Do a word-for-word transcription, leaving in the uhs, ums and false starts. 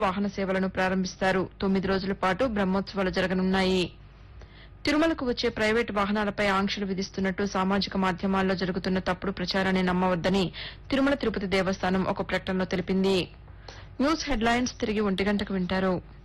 వాహన సేవలను ప్రారంభిస్తారు. తొమ్మిది రోజుల పాటు బ్రహ్మోత్సవాలు జరగనున్నాయి. తిరుమలకు వచ్చే ప్రైవేటు వాహనాలపై ఆంక్షలు విధిస్తున్నట్టు సామాజిక మాధ్యమాల్లో జరుగుతున్న తప్పుడు ప్రచారాన్ని నమ్మవద్దని తిరుమల తిరుపతి దేవస్థానం ఒక ప్రకటనలో తెలిపింది. న్యూస్ హెడ్లైన్స్ తిరిగి ఒంటి గంటకు వింటారు.